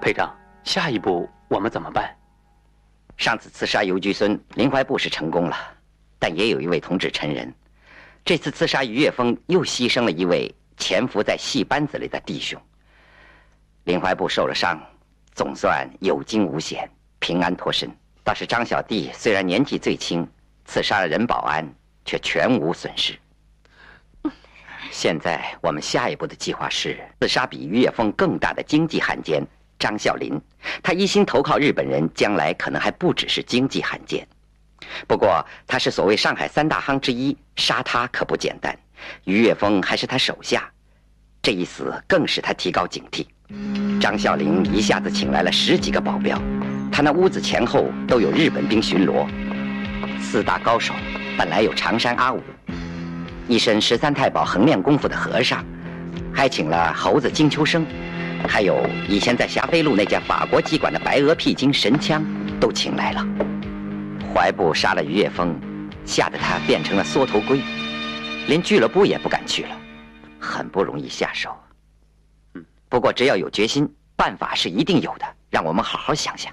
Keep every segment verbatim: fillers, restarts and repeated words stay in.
排长，下一步我们怎么办？ 上次刺杀游居孙林怀部是成功了，但也有一位同志陈仁。这次刺杀于岳峰，又牺牲了一位潜伏在戏班子里的弟兄。林怀部受了伤，总算有惊无险，平安脱身。倒是张小弟虽然年纪最轻，刺杀了任保安，却全无损失。现在我们下一步的计划是刺杀比于岳峰更大的经济汉奸张啸林。他一心投靠日本人，将来可能还不只是经济汉奸。不过他是所谓上海三大夯之一，杀他可不简单。于岳峰还是他手下，这一死更使他提高警惕。张啸林一下子请来了十几个保镖，他那屋子前后都有日本兵巡逻。四大高手本来有常山阿武，一身十三太保横练功夫的和尚，还请了猴子金秋生，还有以前在霞飞路那家法国机馆的白俄屁精神枪都请来了。怀部杀了于岳峰，吓得他变成了缩头龟，连俱乐部也不敢去了，很不容易下手。嗯，不过只要有决心，办法是一定有的，让我们好好想想。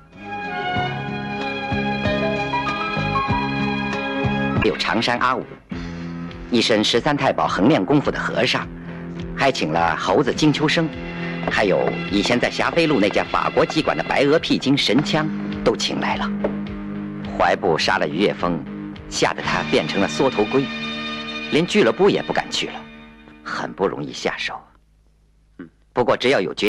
有常山阿武，一身十三太保横练功夫的和尚，还请了猴子金秋生，还有以前在霞飞路那家法国机馆的白俄屁精神枪都请来了。怀部杀了于岳峰，吓得他变成了缩头龟，连俱乐部也不敢去了，很不容易下手。嗯，不过只要有决